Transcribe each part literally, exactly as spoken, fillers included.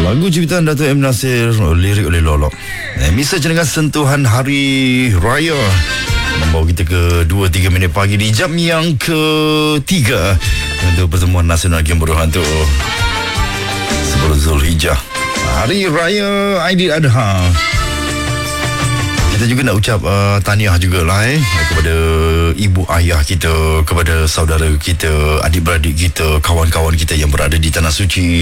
Lagu ciptaan Dato' M. Nasir, lirik oleh Lolok. eh, Misa dengan sentuhan Hari Raya membawa kita ke dua tiga minit pagi di jam yang ketiga untuk pertemuan nasional game berdoa untuk sebelum Zulhijjah, Hari Raya Aidiladha. Kita juga nak ucap uh, tahniah jugalah eh kepada ibu ayah kita, kepada saudara kita, adik-beradik kita, kawan-kawan kita yang berada di Tanah Suci.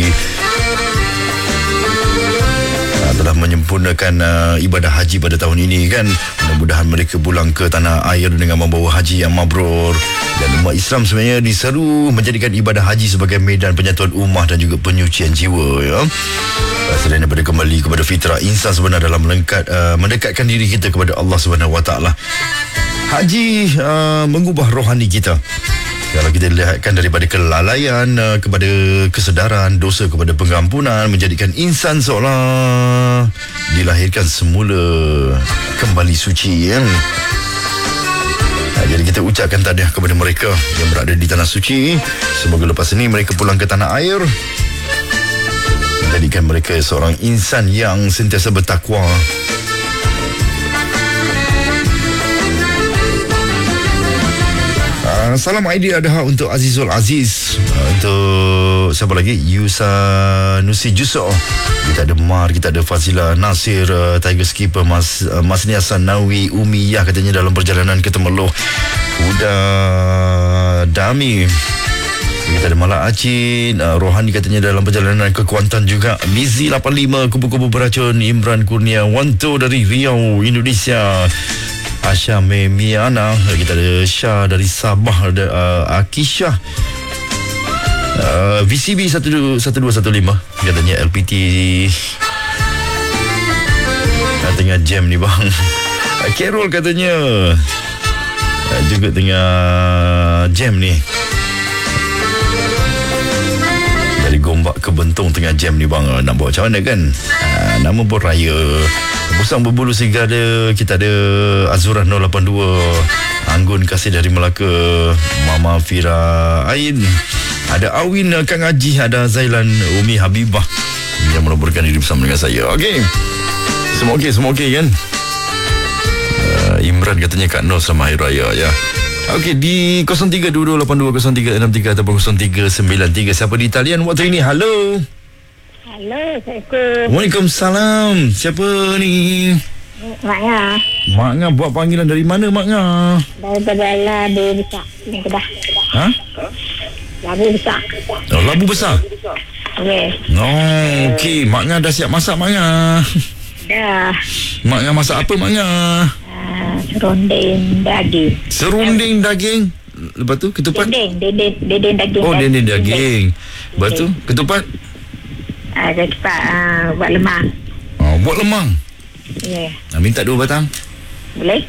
Uh, telah menyempurnakan uh, ibadah haji pada tahun ini kan. Mudah-mudahan mereka pulang ke tanah air dengan membawa haji yang mabrur. Dan umat Islam sebenarnya diseru menjadikan ibadah haji sebagai medan penyatuan ummah dan juga penyucian jiwa, ya. Selain daripada kembali kepada fitrah insan sebenar dalam melengkat, uh, mendekatkan diri kita kepada Allah Subhanahu Wa Taala. Haji uh, mengubah rohani kita. Kalau kita lihatkan daripada kelalaian uh, kepada kesedaran, dosa kepada pengampunan, menjadikan insan seolah dilahirkan semula kembali suci, ya. Nah, jadi kita ucapkan tahniah kepada mereka yang berada di Tanah Suci. Semoga lepas ini mereka pulang ke tanah air, menjadikan mereka seorang insan yang sentiasa bertakwa. Uh, salam Aidiladha untuk Azizul Aziz, uh, untuk siapa lagi, Yusanusi Juso. Kita ada Mar, kita ada Fazila Nasir, uh, Tiger Skipper, Mas uh, Masni Hasan Nawi, Umiyah katanya dalam perjalanan ke Temeloh. Huda Dami, kita ada Malak Acin, uh, Rohani katanya dalam perjalanan ke Kuantan juga. Mizi lapan lima, Kubu-Kubu Beracun, Imran Kurnia Wanto dari Riau, Indonesia. Asha Memiana, kita ada Syah dari Sabah, ada uh, Akisha, uh, V C B satu dua satu lima katanya L P T uh, tengah jam ni bang. uh, Carol katanya uh, juga tengah jam ni. Dari Gombak ke Bentong tengah jam ni bang. Nak buat macam mana kan? uh, Nama pun raya. Busang Berbulu Serigala, kita ada Azurah nol lapan dua, Anggun Kasih dari Melaka, Mama Fira Ain, ada Awin Kang Haji, ada Zailan Umi Habibah yang melaporkan diri bersama dengan saya. Okey, semua okey, semua okey kan? uh, Imran katanya Kak Noh selamat Hari Raya, ya. Okey, di kosong tiga dua dua lapan dua kosong tiga enam tiga ataupun kosong tiga sembilan tiga. Siapa di talian waktu ini? Halo. Halo, Assalamualaikum. Waalaikumsalam. Siapa ni? Mak Nga. Mak Nga buat panggilan dari mana Mak Nga? Daripada Labu Besar, Kedah. Ha? Labu Besar. Oh, Labu Besar. Okey. Oh, okey. Mak Nga dah siap masak Mak Nga. Dah. Mak Nga masak apa Mak Nga? Uh, serunding daging. Serunding daging. Lepas tu ketupat? Dendeng, dendeng, dendeng daging. Oh, dendeng daging. Lepas tu ketupat? Ah, uh, ketupat uh, buat lemang. Oh, buat lemang. Ya. Yeah. Minta dua batang. Boleh.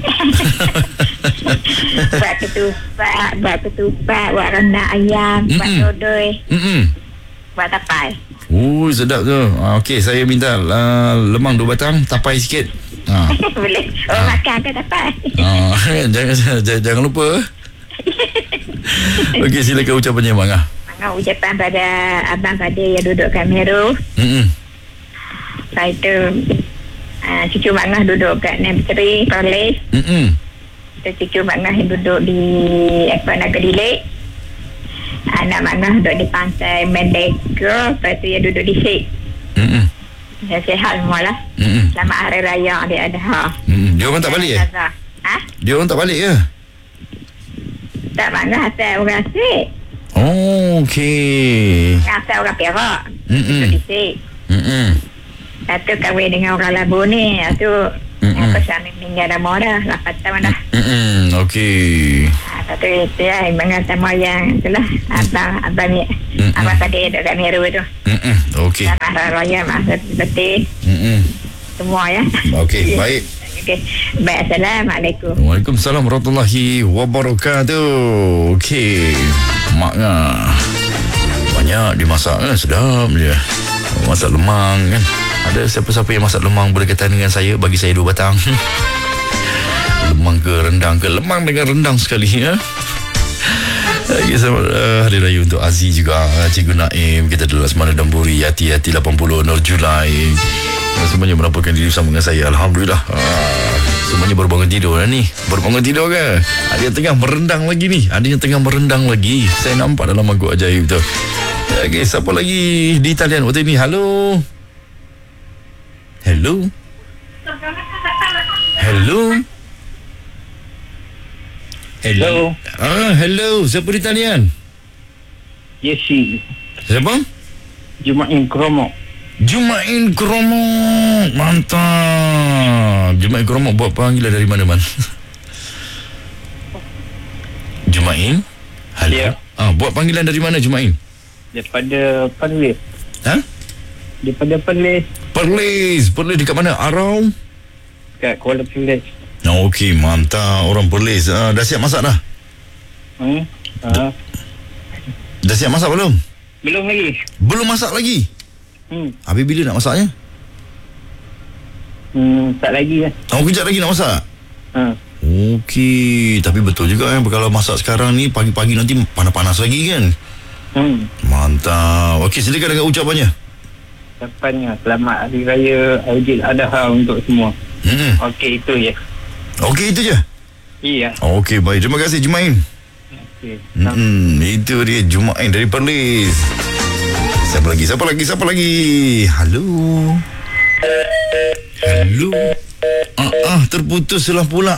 Buat ketupat, buat ketupat, buat rendang ayam, Mm-mm. buat dodoi. Hmm. Buat tapai. Oh, sedap tu. Ah, okey, saya minta uh, lemang dua batang, tapai sikit. Ha. Boleh. Oh, makan ke tapai? Ah, jangan, jangan jangan lupa. Okey, silakan ucapannya Mak Nga. Mak ucapan pada Abang Fadil yang duduk kat Meru. Hmm. Lepas itu uh, cucu Mak Ngah duduk kat Nemperi, Perlis. Hmm. Cucu Mak Ngah yang duduk di apa, Naga Dilik. Anak Mak Ngah duduk di pantai Mendeka. Lepas tu yang duduk di Sik. Hmm. Saya sihat semua lah. Hmm. Selamat Hari Raya Aidiladha. Hmm. Dia orang tak balik eh? Ha? Dia orang tak balik ke? Tak, Mak Ngah asal orang Sik. Oh, okey. Asal orang Perak. Mm-mm. Duduk di Sik. Hmm. Lepas tu kahwin dengan orang Labu ni. Lepas tu Mm-mm. apa suami meninggal dah mau dah. lapan tahun dah. Hmm. Okey. Lepas tu itu lah mengantar moyang itulah. Abang, abang ni. Mm-mm. Abang Fadil duduk kat Meru tu. Hmm. Okey. Selamat Hari Raya maksud betul. Hmm. Semua ya. Okey, baik. Okey. Baik, Assalamualaikum. Waalaikumsalam warahmatullahi wabarakatuh. Okey, Mak Nga banyak dimasak kan, sedap dia. Masak lemang kan. Ada siapa-siapa yang masak lemang boleh kata dengan saya, bagi saya dua batang. Lemang ke rendang ke? Lemang dengan rendang sekali ya. Okay, selamat uh, Hari Raya untuk Aziz juga, uh, Cikgu Naim, kita adalah Semana Damburi, Hati-Hati lapan puluh, Nur Julai. uh, Semuanya melaporkan diri bersama dengan saya. Alhamdulillah. uh, Semuanya baru bangun tidur lah ni. Baru bangun tidur ke? Ada yang tengah merendang lagi ni. Ada yang tengah merendang lagi. Saya nampak dalam maguk ajaib tu. Okay, siapa lagi di talian waktu ini? Halo. Hello. Hello. Hello. Ah, hello. Siapa di talian? Yesi. Siapa? Jumain Kromo. Jumain Kromo. Mantap. Jumain Kromo buat panggilan dari mana, Man? Jumain? Halo. Ya. Ah, buat panggilan dari mana, Jumain? Daripada Perlis. Ha? Daripada Perlis. Perlis. Perlis dekat mana? Arau? Kat Kuala Perlis. Oh, okey, mantap. Orang Perlis. Ah, dah siap masak dah? Hmm? Ha? Dah siap masak belum? Belum lagi. Belum masak lagi? Hmm. Habis bila nak masaknya? Hmm, tak lagi lah. Oh, kejap lagi nak masak? Ha. Okey, tapi betul juga kan, kalau masak sekarang ni pagi-pagi nanti panas-panas lagi kan. Hmm. Mantap. Okey, silakan dengan ucapannya. Ucapannya selamat Hari Raya Aidiladha untuk semua. Hmm. Okey, itu je. Okey, itu je. Iya. Okey, baik. Terima kasih Jumain. Okey. Hmm, itu dia Jumain dari Perlis. Siapa lagi? Siapa lagi? Siapa lagi? Halo. Halo. Ah, ah terputuslah pula.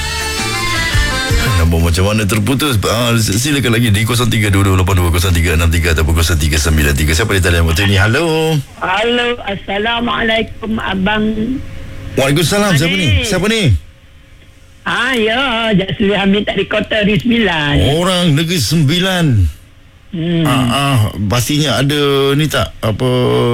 Nombor macam mana terputus? Ah, silakan lagi di kosong tiga dua dua lapan dua kosong tiga enam tiga ataupun kosong tiga sembilan tiga. Siapa di talian waktu ini? Halo. Halo, Assalamualaikum Abang. Waalaikumsalam. Siapa ni? Siapa ni? Ah, ya, Jasri Hamid dari Kota Negeri Sembilan. Orang Negeri Sembilan. Hmm. Ah, ah, pastinya ada ni tak apa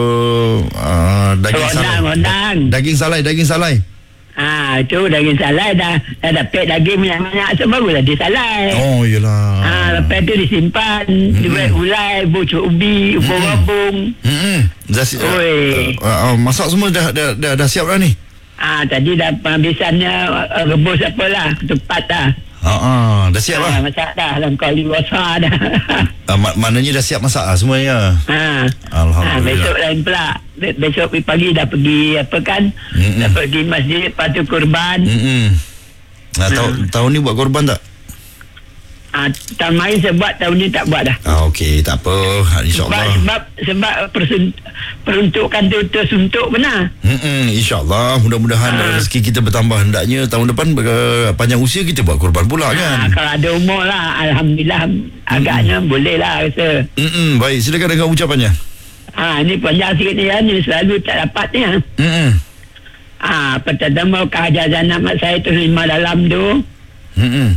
ah, daging Rodang, salai. rodang. Daging salai, daging salai. Ah, itu daging salai dah. Dah dapat daging banyak-banyak so barulah dia salai. Oh, yelah. Ah, lepas tu disimpan, Mm-mm. dibuat ulai, bucuk ubi, ubur rabung. Hmm. Dah si- uh, Oi. uh, uh, masak semua dah dah dah, dah siap dah ni. Ah, tadi dah penghabisannya uh, rebus apalah, ketupat dah. Ha ah, dah siap Ah, lah. masak dah dalam kali besar dah. Uh, mak- maknanya dah siap masak lah semuanya. Ha. Alhamdulillah. Ha, besok lain pula. Be- Besok pagi dah pergi apa kan? Mm-mm. Dah pergi masjid, lepas tu kurban. Hmm. Nah, tahun tahun ni buat korban tak? Ha, tahun main saya buat, tahun ni tak buat dah. Ah, okey, tak apa. Sebab InsyaAllah. sebab sebab persun- peruntukan tu tersuntuk benar. Hmm, insyaAllah. Mudah-mudahan Ah. rezeki kita bertambah. Hendaknya tahun depan ber- panjang usia kita buat korban pula Ha, kan. kalau ada umur lah, alhamdulillah agaknya boleh lah rasa. Hmm, baik. Silakan dengan ucapannya. Ha, ni panjang sikit ni, ni selalu tak dapat ni. Ha. Hmm. Ha, pertama kehajatan anak saya tu lima dalam tu. Hmm.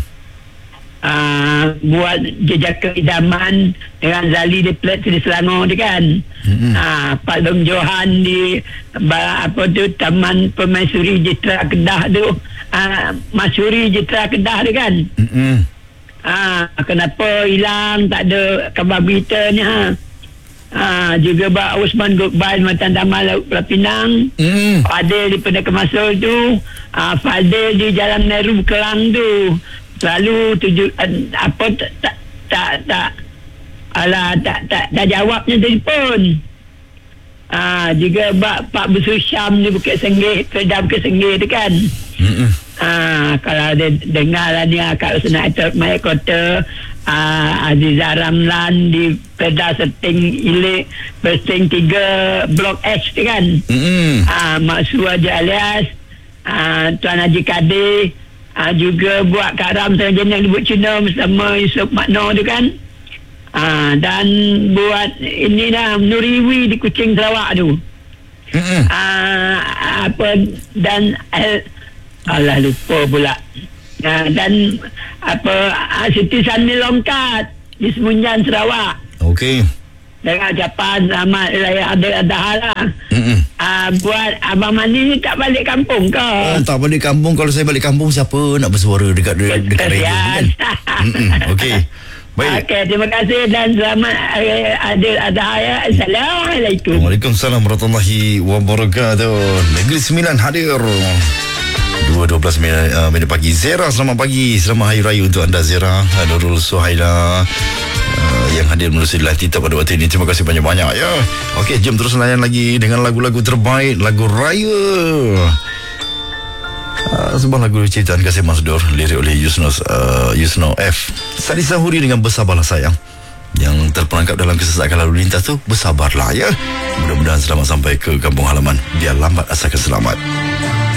Uh, buat jejak keidaman dengan Zali di plat di Selangor ni kan. Mm-hmm. Ah, Pak Long Johan di ba, apa tu Taman Permaisuri Jitra Kedah tu. Ah, Masuri Jitra Kedah tu kan. Hmm. Ah, kenapa hilang, tak ada khabar beritanya. Ah, juga Pak Osman Gokbal Matan Taman Laut Pulau Pinang. Hmm. Fadil di Pendek Kemasol tu. Ah, Fadil di Jalan Meru Kelang tu. Selalu tuju uh, apa tak tak tak, tak alah tak tak tak jawabnya telefon. Ah, juga Pak Pak Besar Syam di Bukit Senggih, Kedah Bukit Senggih tu kan. Hmm. Ah, kalau dia dengar lah ni akak Senat Maya Kota, ah, Azizah Ramlan di Kedah Seting Ilik, Seting tiga Blok H tu kan. Hmm. Ah, Mak Su Haji Alias, ah, Tuan Haji Kadir, ah, juga buat karam sejenis yang dibuat Cina bersama Yusuf Makno tu kan. Ah, dan buat ini dah Nuriwi di Kuching Sarawak tu. Hmm. Ah, apa dan eh, alah lupa pula. Ah, dan apa ah, Siti Sanil Longkat di Semunyan Sarawak. Okey. Dengan ucapan selamat Raya Aidiladha lah. Hmm. Ah, buat Abang Mani ni tak balik kampung ke? Oh, tak balik kampung. Kalau saya balik kampung, siapa nak bersuara dekat dekat, dekat radio ni kan? Hmm. Okey. Baik. Okey, terima kasih dan selamat Raya Aidiladha ya. Assalamualaikum. Waalaikumsalam warahmatullahi wabarakatuh. Negeri Sembilan hadir. dua dua belas minit, uh, minit pagi. Zera, selamat pagi. Selamat Hari Raya untuk anda, Zera. Nurul Suhaila uh, yang hadir menerusi live kita pada waktu ini. Terima kasih banyak-banyak ya. Okey, jom terus layan lagi dengan lagu-lagu terbaik, lagu Raya. Uh, sebuah lagu ciptaan Kasim Masdur, lirik oleh Yusno uh, Yusno F. Sari Sahuri dengan Bersabarlah Sayang, yang terperangkap dalam kesesakan lalu lintas tu. Bersabarlah ya. Mudah-mudahan selamat sampai ke kampung halaman. Biar lambat asalkan selamat.